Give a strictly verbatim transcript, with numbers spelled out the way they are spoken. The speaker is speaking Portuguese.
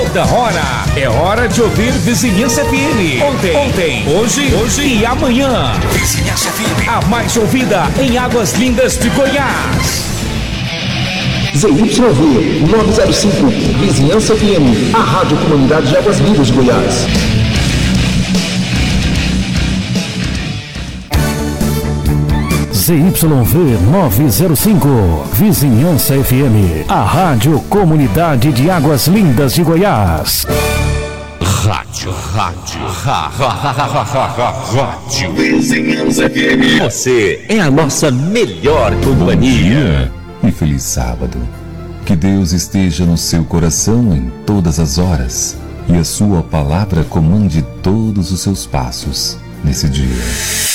toda hora. É hora de ouvir Vizinhança F M. Ontem, ontem, hoje, hoje e amanhã. Vizinhança F M, a mais ouvida em Águas Lindas de Goiás. Z Y V nove zero cinco, Vizinhança F M, a rádio comunidade de Águas Lindas de Goiás. Z Y V nove zero cinco, Vizinhança F M, a rádio comunidade de Águas Lindas de Goiás. Rádio, rádio, ra, ra, ra, ra, ra, ra, rádio Vizinhança F M. Você é a nossa melhor companhia. E feliz sábado. Que Deus esteja no seu coração em todas as horas e a sua palavra comande todos os seus passos nesse dia.